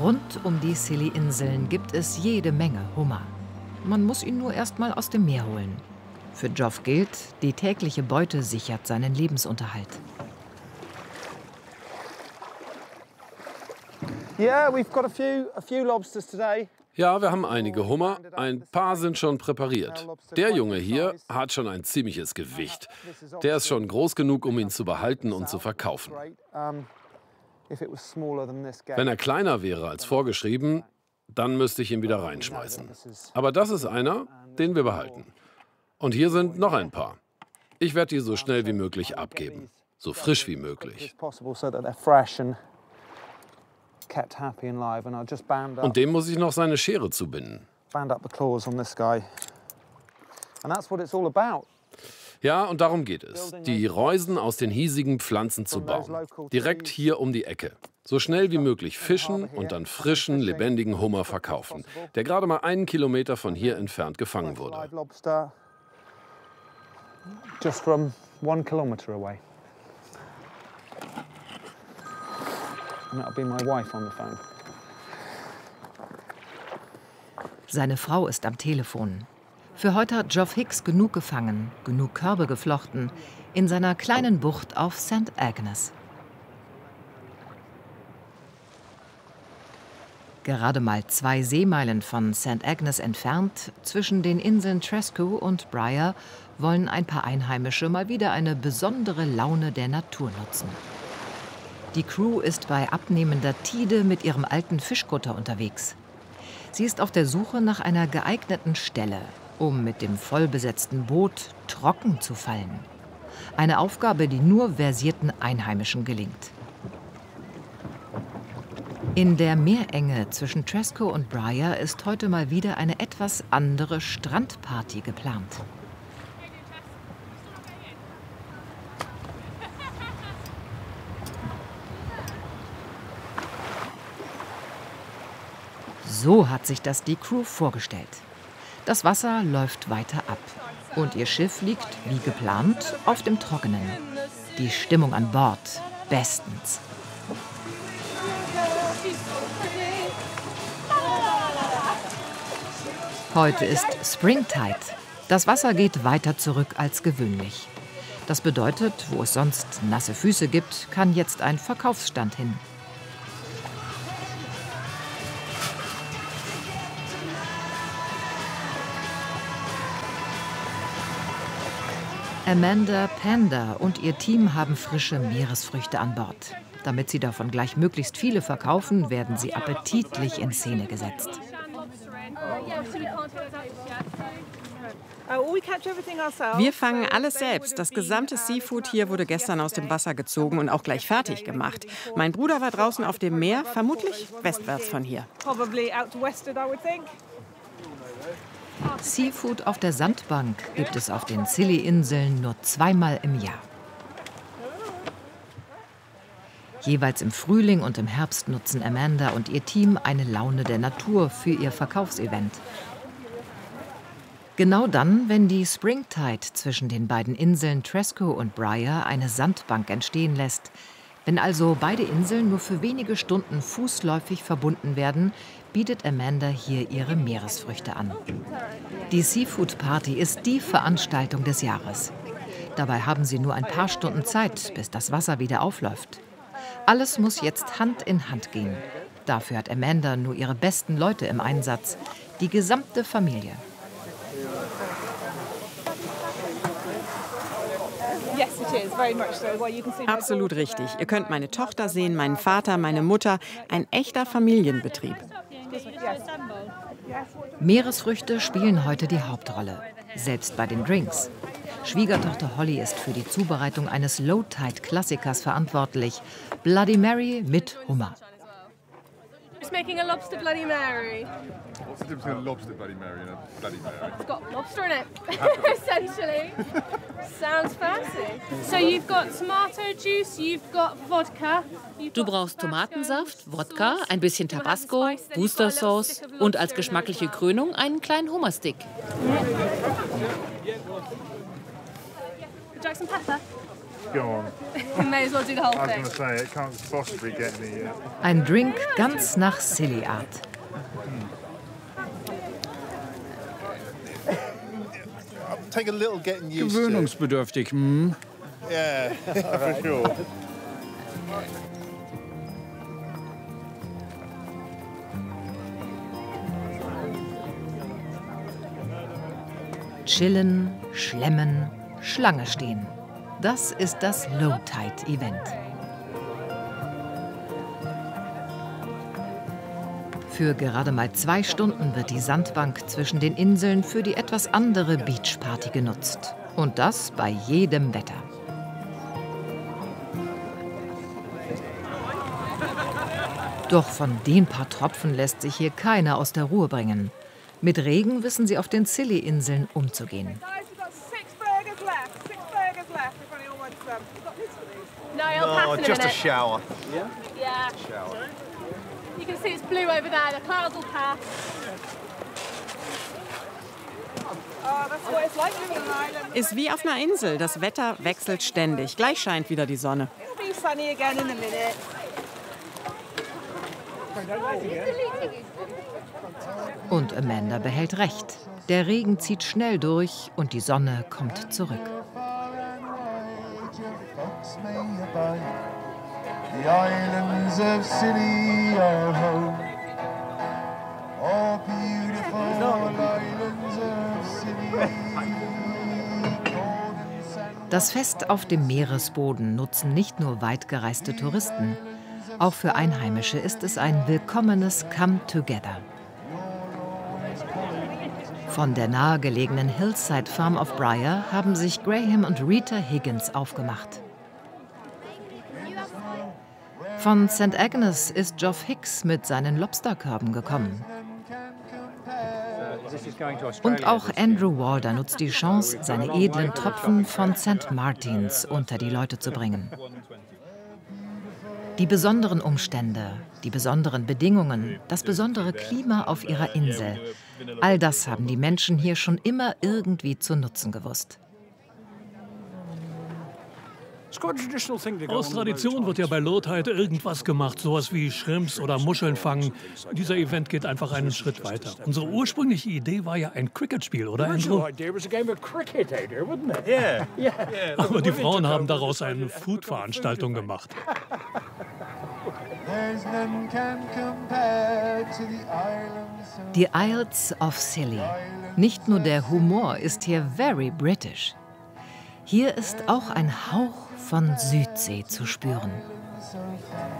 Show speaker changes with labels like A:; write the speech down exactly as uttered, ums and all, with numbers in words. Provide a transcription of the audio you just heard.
A: Rund um die Scilly-Inseln gibt es jede Menge Hummer. Man muss ihn nur erst mal aus dem Meer holen. Für Geoff gilt, die tägliche Beute sichert seinen Lebensunterhalt.
B: Yeah, we've got a few, a few lobsters today.
C: Ja, wir haben einige Hummer. Ein paar sind schon präpariert. Der Junge hier hat schon ein ziemliches Gewicht. Der ist schon groß genug, um ihn zu behalten und zu verkaufen. Wenn er kleiner wäre als vorgeschrieben, dann müsste ich ihn wieder reinschmeißen. Aber das ist einer, den wir behalten. Und hier sind noch ein paar. Ich werde die so schnell wie möglich abgeben. So frisch wie möglich. Und dem muss ich noch seine Schere zubinden. Ja, und darum geht es, die Reusen aus den hiesigen Pflanzen zu bauen. Direkt hier um die Ecke. So schnell wie möglich fischen und dann frischen, lebendigen Hummer verkaufen, der gerade mal einen Kilometer von hier entfernt gefangen wurde.
B: Just from one kilometer away. And that'll be my wife on the phone.
A: Seine Frau ist am Telefon. Für heute hat Geoff Hicks genug gefangen, genug Körbe geflochten, in seiner kleinen Bucht auf Saint Agnes. Gerade mal zwei Seemeilen von Saint Agnes entfernt, zwischen den Inseln Tresco und Bryher, wollen ein paar Einheimische mal wieder eine besondere Laune der Natur nutzen. Die Crew ist bei abnehmender Tide mit ihrem alten Fischkutter unterwegs. Sie ist auf der Suche nach einer geeigneten Stelle, um mit dem vollbesetzten Boot trocken zu fallen. Eine Aufgabe, die nur versierten Einheimischen gelingt. In der Meerenge zwischen Tresco und Bryher ist heute mal wieder eine etwas andere Strandparty geplant. So hat sich das die Crew vorgestellt. Das Wasser läuft weiter ab und ihr Schiff liegt, wie geplant, auf dem Trockenen. Die Stimmung an Bord bestens. Heute ist Springtide. Das Wasser geht weiter zurück als gewöhnlich. Das bedeutet, wo es sonst nasse Füße gibt, kann jetzt ein Verkaufsstand hin. Amanda Panda und ihr Team haben frische Meeresfrüchte an Bord. Damit sie davon gleich möglichst viele verkaufen, werden sie appetitlich in Szene gesetzt.
D: Wir fangen alles selbst. Das gesamte Seafood hier wurde gestern aus dem Wasser gezogen und auch gleich fertig gemacht. Mein Bruder war draußen auf dem Meer, vermutlich westwärts von hier.
A: Seafood auf der Sandbank gibt es auf den Scilly-Inseln nur zweimal im Jahr. Jeweils im Frühling und im Herbst nutzen Amanda und ihr Team eine Laune der Natur für ihr Verkaufsevent. Genau dann, wenn die Springtide zwischen den beiden Inseln Tresco und Bryher eine Sandbank entstehen lässt, wenn also beide Inseln nur für wenige Stunden fußläufig verbunden werden, bietet Amanda hier ihre Meeresfrüchte an. Die Seafood Party ist die Veranstaltung des Jahres. Dabei haben sie nur ein paar Stunden Zeit, bis das Wasser wieder aufläuft. Alles muss jetzt Hand in Hand gehen. Dafür hat Amanda nur ihre besten Leute im Einsatz, die gesamte Familie.
D: Absolut richtig. Ihr könnt meine Tochter sehen, meinen Vater, meine Mutter. Ein echter Familienbetrieb.
A: Meeresfrüchte spielen heute die Hauptrolle, selbst bei den Drinks. Schwiegertochter Holly ist für die Zubereitung eines Low-Tide-Klassikers verantwortlich. Bloody Mary mit Hummer.
E: Just making a lobster Bloody Mary.
F: What's the difference between a lobster Bloody Mary and a Bloody Mary?
E: It's got lobster in it, essentially. Sounds fancy. So you've got tomato juice, you've got vodka.
G: Du brauchst Tomatensaft, Wodka, ein bisschen Tabasco, Booster Sauce und als geschmackliche Krönung einen kleinen Hummerstick.
E: Would you like some pepper? May as well do the whole
F: I was
E: thing.
F: going to say, it can't possibly get any... Uh,
A: Ein Drink ganz nach Scilly-Art.
F: take a little getting used to.
H: Gewöhnungsbedürftig, hm?
F: Yeah, for sure.
A: Chillen, schlemmen, Schlange stehen. Das ist das Low-Tide-Event. Für gerade mal zwei Stunden wird die Sandbank zwischen den Inseln für die etwas andere Beachparty genutzt. Und das bei jedem Wetter. Doch von den paar Tropfen lässt sich hier keiner aus der Ruhe bringen. Mit Regen wissen sie auf den Scilly-Inseln umzugehen.
E: No, he'll pass in a
F: just a
E: minute.
F: shower.
E: Yeah.
F: Shower.
E: You can see it's blue over there. The clouds will pass.
D: Ist wie auf einer Insel. Das Wetter wechselt ständig. Gleich scheint wieder die Sonne.
A: Und Amanda behält recht. Der Regen zieht schnell durch und die Sonne kommt zurück.
I: The islands of Scilly are home. Oh, beautiful islands of Scilly.
A: Das Fest auf dem Meeresboden nutzen nicht nur weit gereiste Touristen. Auch für Einheimische ist es ein willkommenes Come-Together. Von der nahegelegenen Hillside Farm of Briar haben sich Graham und Rita Higgins aufgemacht. Von Sankt Agnes ist Geoff Hicks mit seinen Lobsterkörben gekommen. Und auch Andrew Walder nutzt die Chance, seine edlen Tropfen von Sankt Martins unter die Leute zu bringen. Die besonderen Umstände, die besonderen Bedingungen, das besondere Klima auf ihrer Insel, all das haben die Menschen hier schon immer irgendwie zu nutzen gewusst.
J: Aus Tradition wird ja bei Low-Tide irgendwas gemacht, sowas wie Shrimps oder Muscheln fangen. Dieser Event geht einfach einen Schritt weiter. Unsere ursprüngliche Idee war ja ein Cricket-Spiel, oder Andrew? Aber die Frauen haben daraus eine Food-Veranstaltung gemacht.
A: Die Isles of Scilly. Nicht nur der Humor ist hier very British. Hier ist auch ein Hauch von Südsee zu spüren.